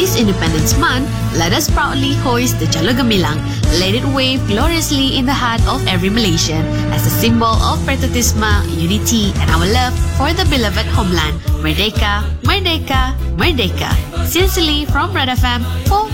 this Independence Month, let us proudly hoist the Jalur Gemilang. Let it wave gloriously in the heart of every Malaysian as a symbol of patriotism, unity, and our love for the beloved homeland. Merdeka, Merdeka, Merdeka. Sincerely from Red FM for